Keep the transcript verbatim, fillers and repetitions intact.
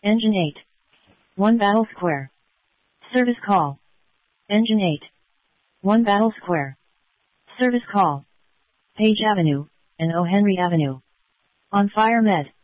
Engine eight. one Battle Square. Service call. Engine eight. one Battle Square. Service call. Page Avenue, and O. Henry Avenue. On Fire Med.